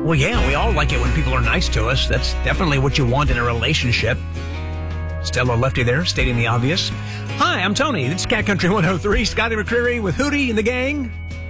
Well, yeah, we all like it when people are nice to us. That's definitely what you want in a relationship. Stellar Lefty there, stating the obvious. Hi, I'm Tony. It's Cat Country 103. Scotty McCreery with Hootie and the gang.